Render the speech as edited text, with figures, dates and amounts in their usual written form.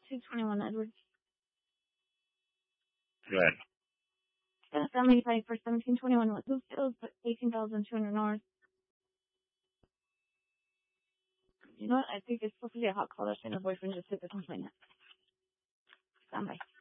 221 Edwards. Good. Got a family fight for 1721 with Bluefields, but 18,200 north. You know what? I think it's supposed to be a hot call. That's when her boyfriend just hit the complaint. Stand by.